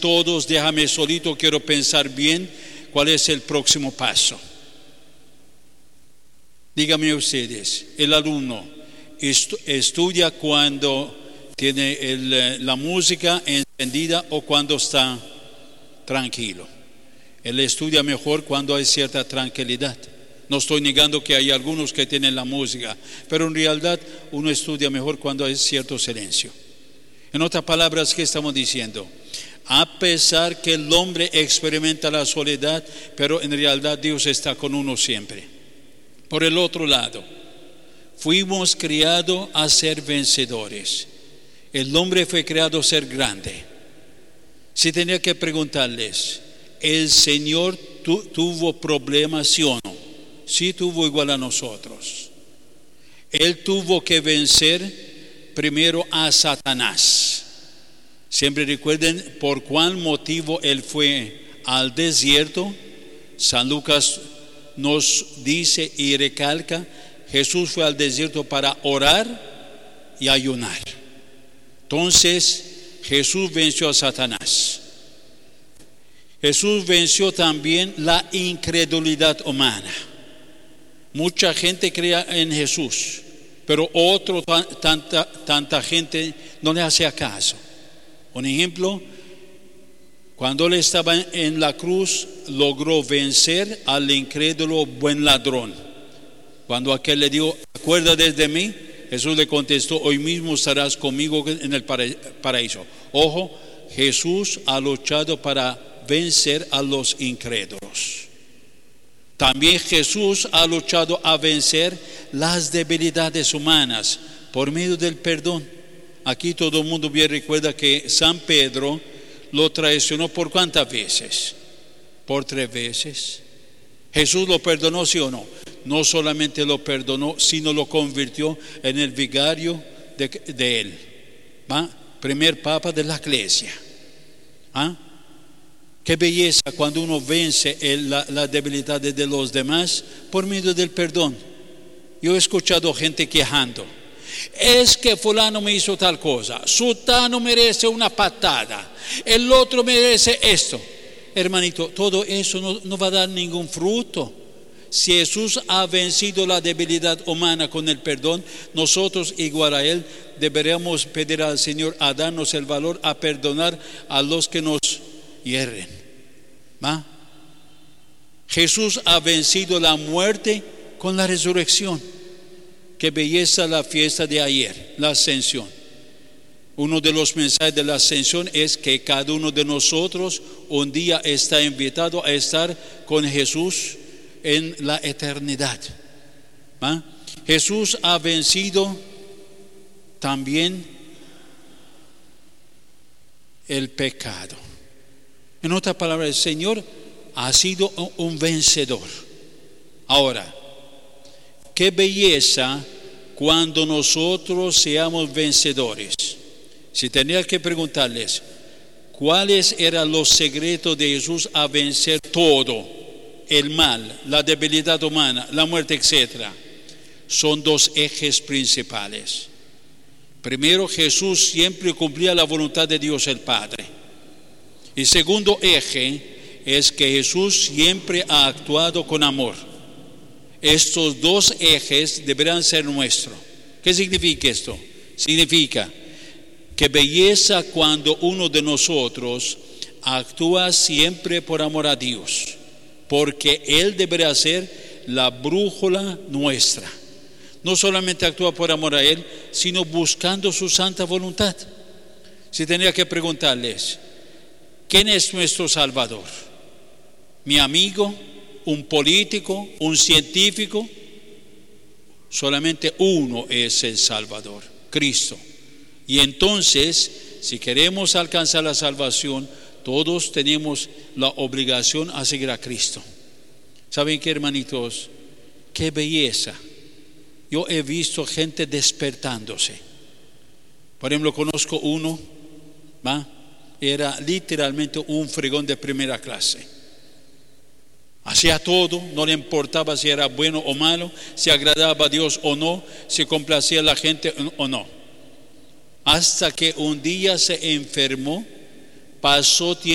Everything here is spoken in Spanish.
todos, déjame solito, quiero pensar bien cuál es el próximo paso. Díganme ustedes, el alumno estudia cuando tiene la música encendida o cuando está tranquilo. Él estudia mejor cuando hay cierta tranquilidad. No estoy negando que hay algunos que tienen la música, pero en realidad uno estudia mejor cuando hay cierto silencio. En otras palabras, ¿qué estamos diciendo? A pesar que el hombre experimenta la soledad, pero en realidad Dios está con uno siempre. Por el otro lado, fuimos criados a ser vencedores. El hombre fue creado a ser grande. Si tenía que preguntarles, ¿el Señor tuvo problemas, sí o no? Sí tuvo igual a nosotros. Él tuvo que vencer primero a Satanás. Siempre recuerden por cuál motivo Él fue al desierto. San Lucas nos dice y recalca, Jesús fue al desierto para orar y ayunar. Entonces, Jesús venció a Satanás. Jesús venció también la incredulidad humana. Mucha gente creía en Jesús, pero tanta gente no le hacía caso. Un ejemplo, cuando él estaba en la cruz, logró vencer al incrédulo buen ladrón. Cuando aquel le dijo, acuérdate de mí, Jesús le contestó, hoy mismo estarás conmigo en el paraíso. Ojo, Jesús ha luchado para vencer a los incrédulos. También Jesús ha luchado a vencer las debilidades humanas por medio del perdón. Aquí todo el mundo bien recuerda que San Pedro lo traicionó ¿por cuántas veces? Por 3 veces. Jesús lo perdonó, ¿sí o no? No solamente lo perdonó, sino lo convirtió en el vicario de él. ¿Va? Primer papa de la iglesia. ¿Ah? Qué belleza cuando uno vence la debilidad de los demás por medio del perdón. Yo he escuchado gente quejando. Es que fulano me hizo tal cosa, sultano merece una patada, el otro merece esto. Hermanito, todo eso no va a dar ningún fruto. Si Jesús ha vencido la debilidad humana con el perdón, nosotros igual a Él deberíamos pedir al Señor a darnos el valor a perdonar a los que nos hieren. ¿Va? Jesús ha vencido la muerte con la resurrección. Qué belleza la fiesta de ayer, la ascensión. Uno de los mensajes de la ascensión es que cada uno de nosotros un día está invitado a estar con Jesús en la eternidad. ¿Ah? Jesús ha vencido también el pecado. En otras palabras, el Señor ha sido un vencedor. Ahora, qué belleza cuando nosotros seamos vencedores. Si tenía que preguntarles, ¿cuáles eran los secretos de Jesús a vencer todo? El mal, la debilidad humana, la muerte, etc. Son 2 ejes principales. Primero, Jesús siempre cumplía la voluntad de Dios el Padre. Y segundo eje es que Jesús siempre ha actuado con amor. Estos 2 ejes deberán ser nuestros. ¿Qué significa esto? Significa que belleza cuando uno de nosotros actúa siempre por amor a Dios, porque Él deberá ser la brújula nuestra. No solamente actúa por amor a Él, sino buscando su santa voluntad. Si tenía que preguntarles, ¿quién es nuestro Salvador? ¿Mi amigo? ¿Un político? ¿Un científico? Solamente uno es el Salvador, Cristo. Y entonces, si queremos alcanzar la salvación, todos tenemos la obligación a seguir a Cristo. ¿Saben qué, hermanitos? Qué belleza. Yo he visto gente despertándose. Por ejemplo, conozco uno, ¿va? Era literalmente un fregón de primera clase. Hacía todo, no le importaba si era bueno o malo, si agradaba a Dios o no, si complacía a la gente o no. Hasta que un día se enfermó, pasó tiempo